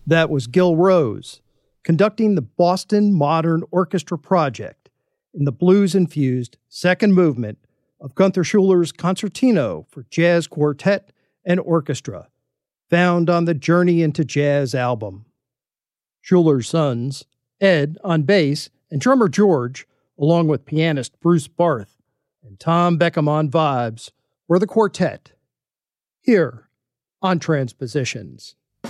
That was Gil Rose, conducting the Boston Modern Orchestra Project in the blues-infused second movement of Gunther Schuller's Concertino for Jazz Quartet and Orchestra, found on the Journey into Jazz album. Schuller's sons, Ed on bass and drummer George, along with pianist Bruce Barth and Tom Beckham on vibes, were the quartet. Here on Transpositions.